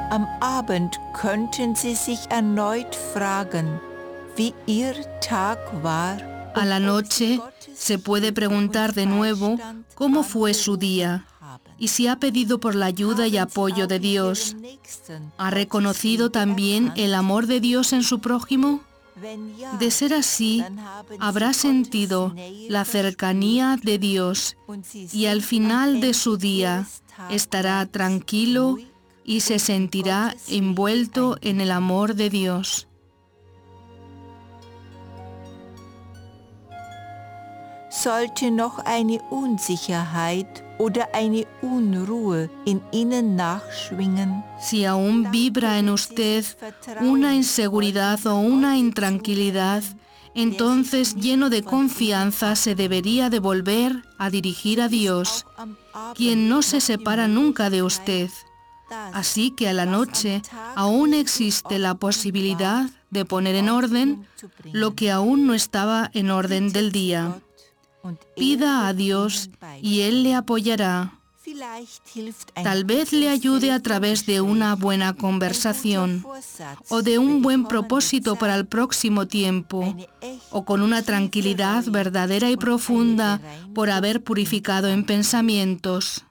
Am Abend könnten Sie sich erneut fragen, wie Ihr Tag war. A la noche se puede preguntar de nuevo cómo fue su día y si ha pedido por la ayuda y apoyo de Dios. ¿Ha reconocido también el amor de Dios en su prójimo? De ser así, habrá sentido la cercanía de Dios y al final de su día estará tranquilo y se sentirá envuelto en el amor de Dios. Sollte noch eine Unsicherheit oder eine Unruhe in Ihnen nachschwingen, Si aún vibra en usted una inseguridad o una intranquilidad, entonces lleno de confianza se debería de volver a dirigir a Dios, quien no se separa nunca de usted. Así que a la noche aún existe la posibilidad de poner en orden lo que aún no estaba en orden del día. Pida a Dios y Él le apoyará. Tal vez le ayude a través de una buena conversación o de un buen propósito para el próximo tiempo o con una tranquilidad verdadera y profunda por haber purificado en pensamientos.